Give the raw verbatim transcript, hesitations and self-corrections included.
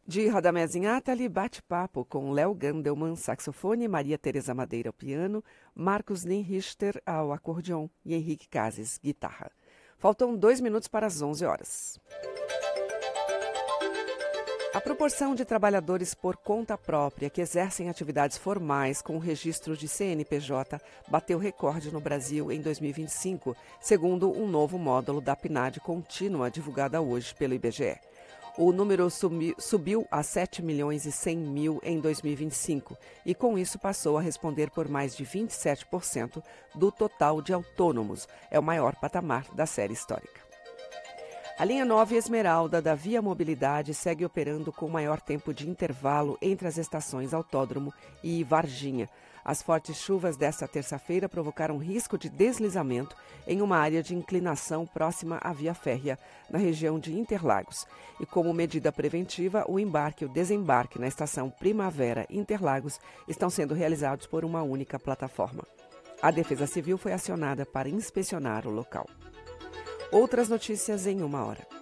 De Radamés Inátali, bate-papo com Léo Gandelman, saxofone, Maria Tereza Madeira ao piano, Marcos Linrichter ao acordeon e Henrique Cases, guitarra. Faltam dois minutos para as onze horas. A proporção de trabalhadores por conta própria que exercem atividades formais com o registro de C N P J bateu recorde no Brasil em dois mil e vinte e cinco, segundo um novo módulo da P N A D contínua divulgada hoje pelo I B G E. O número subiu a sete milhões e cem mil em dois mil e vinte e cinco e, com isso, passou a responder por mais de vinte e sete por cento do total de autônomos. É o maior patamar da série histórica. A linha nove Esmeralda da Via Mobilidade segue operando com maior tempo de intervalo entre as estações Autódromo e Varginha. As fortes chuvas desta terça-feira provocaram risco de deslizamento em uma área de inclinação próxima à via férrea, na região de Interlagos. E como medida preventiva, o embarque e o desembarque na estação Primavera Interlagos estão sendo realizados por uma única plataforma. A Defesa Civil foi acionada para inspecionar o local. Outras notícias em uma hora.